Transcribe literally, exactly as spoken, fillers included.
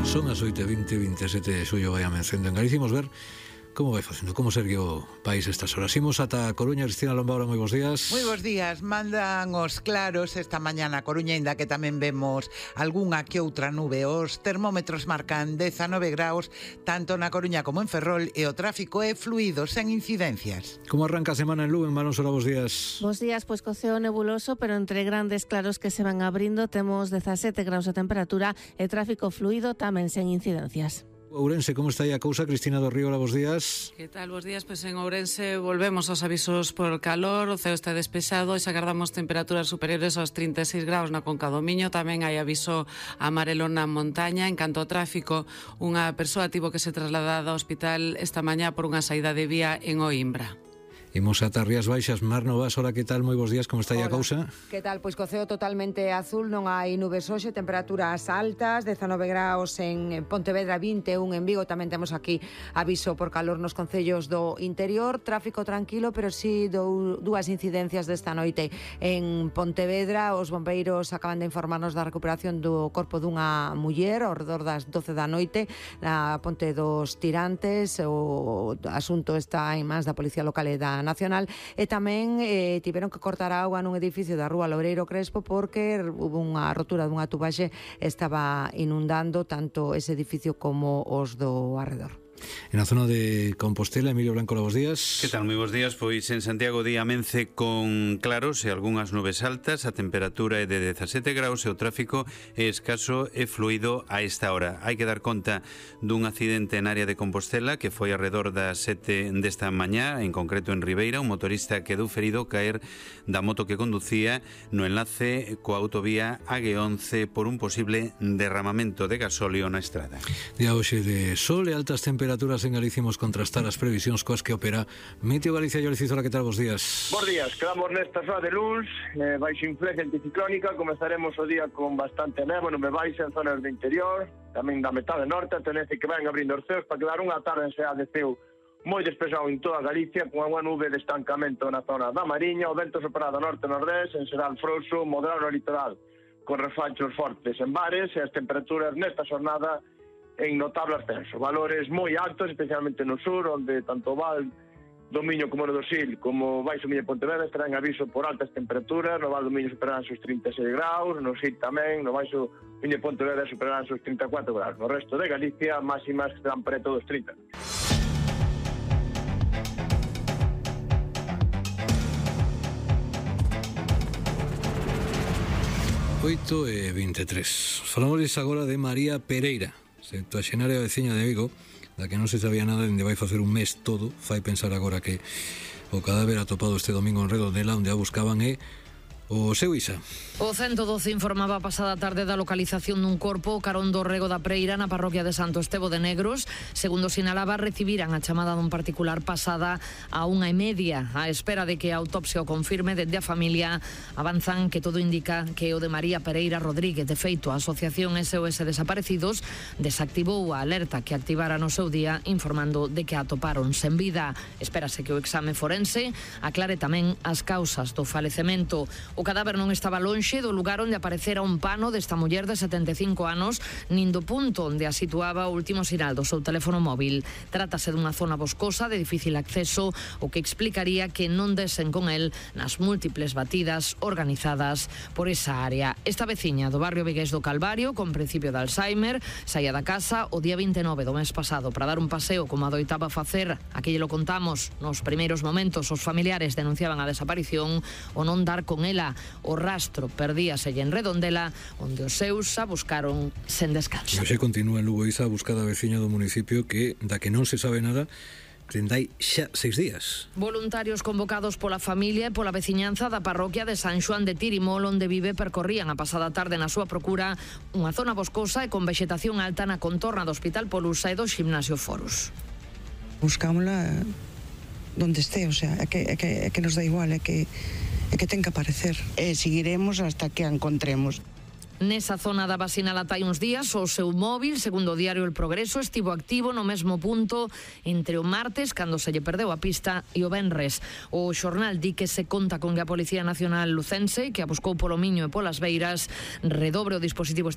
Son as oito e vinte, veintisiete de xullo vai amencendo en Galicia. Imos ver como vai facendo, como segue o país estas horas. Imos ata a Coruña. Cristina Lombaura, moi bons días. Moi bons días. Mandan os claros esta mañá na Coruña, ainda que tamén vemos algunha que outra nube. Os termómetros marcan dezanove graus tanto na Coruña como en Ferrol, e o tráfico é fluido, sen incidencias. Como arranca a semana en Lugo? En Manon Sora, bons días. Bos días, pois co ceo nebuloso, pero entre grandes claros que se van abrindo temos dezasete graus de temperatura e tráfico fluido tamén sen incidencias. Ourense, como está aí a cousa? Cristina do Río, bos días. Que tal, bos días? Pois en Ourense volvemos aos avisos por calor, o ceo está despexado e agardamos temperaturas superiores aos trinta e seis graus na Conca do Miño. Tamén hai aviso amarelo na montaña. En canto ao tráfico, unha persoa tivo que se trasladar ao hospital esta mañá por unha saída de vía en Oimbra. Imos ata Rías Baixas. Mar Novas, ora, que tal? Moi bons días, como está aí a cousa? Que tal? Pois co ceo totalmente azul, non hai nubes hoxe, temperaturas altas, dezanove graus en Pontevedra, vinte e un en Vigo. Tamén temos aquí aviso por calor nos concellos do interior, tráfico tranquilo, pero sí dou, dúas incidencias desta noite en Pontevedra. Os bombeiros acaban de informarnos da recuperación do corpo dunha muller ao redor das doce da noite na Ponte dos Tirantes. O asunto está en mans da Policía Local e da Nacional, e tamén eh, tiveron que cortar a auga nun edificio da rúa Loureiro Crespo porque hubo unha rotura dunha tubaxe, estaba inundando tanto ese edificio como os do arredor. En a zona de Compostela, Emilio Blanco, bos días. Que tal? Moi bons días. Pois en Santiago día amence con claros e algunhas nubes altas. A temperatura é de dezasete graus e o tráfico é escaso e fluido a esta hora. Hai que dar conta dun accidente en área de Compostela que foi alrededor das sete desta mañá, en concreto en Ribeira. Un motorista quedou ferido ao caer da moto que conducía no enlace coa autovía A G once por un posible derramamento de gasóleo na estrada. Día hoxe de sol e altas temperaturas en Galicia. Imos contrastar as previsións coas que opera Meteo Galicia. Lloris Cizola, que tal? Bos días. Bos días, quedamos nesta zona de luz, eh, baixo influencia anticiclónica. Comezaremos o día con bastante nevo, non me baixa en zonas do interior, tamén da metade norte, a tendencia que van abrindo os ceos para quedar unha tarde en sea de ceo moi despexado en toda Galicia, con unha nube de estancamento na zona da Mariña. O vento soprado norte-nordés, en Seral Frouxo, moderado no litoral, con refachos fortes en bares, e as temperaturas nesta xornada en notable ascenso. Valores moi altos, especialmente no sur, onde tanto Val do Miño como no do Sil, como Baixo Miño e Pontevedra estarán en aviso por altas temperaturas. No Val do Miño superarán os trinta e seis graus, no Sil tamén, no Baixo Miño e Pontevedra superarán os trinta e catro graus. No resto de Galicia, máximas que estarán preto dos trinta. oito e vinte e tres. Falamos agora de María Pereira, septuaxenaria veciña de Vigo, da que non se sabía nada dende vai facer un mes todo. Fai pensar agora que o cadáver atopado este domingo en Redondela, onde a buscaban, é o seu Isa. O ciento doce informaba a pasada tarde da localización dun corpo carón do Rego da Preira na parroquia de Santo Estevo de Negros. Segundo sinalaba, recibiran a chamada dun particular pasada a unha e media. A espera de que a autopsia o confirme, dende a familia avanzan que todo indica que o de María Pereira Rodríguez. De feito, a Asociación S O S Desaparecidos desactivou a alerta que activara no seu día, informando de que a atoparon sen vida. Espérase que o exame forense aclare tamén as causas do falecemento. O cadáver non estaba lonxe do lugar onde aparecera un pano desta muller de setenta e cinco anos, nin do punto onde a situaba o último sinal do seu teléfono móvil. Trátase dunha zona boscosa de difícil acceso, o que explicaría que non desen con el nas múltiples batidas organizadas por esa área. Esta veciña do barrio vigués do Calvario, con principio de Alzheimer, saía da casa o día vinte e nove do mes pasado para dar un paseo como adoitaba facer. Aquí lo contamos, nos primeiros momentos os familiares denunciaban a desaparición o non dar con ela. O rastro perdíase en Redondela, onde os seus a buscaron sen descanso. E hoxe continúa en Lugo Isa a buscada veciña do municipio que, da que non se sabe nada, tendai xa seis días. Voluntarios convocados pola familia e pola veciñanza da parroquia de San Xoán de Tirimol, onde vive, percorrían a pasada tarde na súa procura unha zona boscosa e con vexetación alta na contorna do Hospital Polusa e do Ximnasio Forus. Buscámola donde esté, o sea, é que, é que, é que nos dá igual, é que é que ten que aparecer. E seguiremos hasta que a encontremos. Nesa zona da Basinalata hai uns días, o seu móvil, segundo o diario El Progreso, estivo activo no mesmo punto entre o martes, cando se lle perdeu a pista, e o venres. O xornal di que se conta con que a Policía Nacional Lucense, que a buscou polo Miño e polas Beiras, redobre o dispositivo